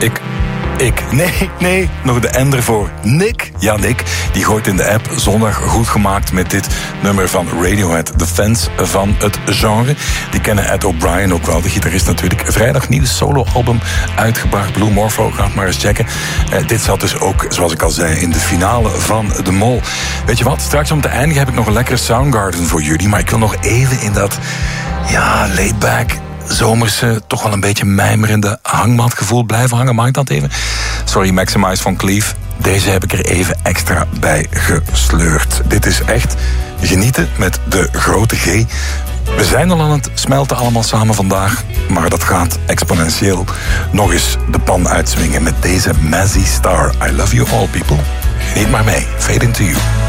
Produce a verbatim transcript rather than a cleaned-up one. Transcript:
Ik... Ik. Nee, nee, nog de N ervoor. Nick. Ja, Nick. Die gooit in de app zondag goed gemaakt met dit nummer van Radiohead. De fans van het genre. Die kennen Ed O'Brien ook wel, de gitarist natuurlijk. Vrijdag nieuw solo-album uitgebracht. Blue Morpho, ga het maar eens checken. Uh, dit zat dus ook, zoals ik al zei, in de finale van De Mol. Weet je wat? Straks om te eindigen heb ik nog een lekkere Soundgarden voor jullie. Maar ik wil nog even in dat, ja, laid-back, zomerse, toch wel een beetje mijmerende hangmatgevoel blijven hangen. Mag ik dat even? Sorry, Maximize van Cleef. Deze heb ik er even extra bij gesleurd. Dit is echt genieten met de grote G. We zijn al aan het smelten allemaal samen vandaag, maar dat gaat exponentieel nog eens de pan uitswingen met deze Mazzy Star. I love you all, people. Geniet maar mee. Fade into you.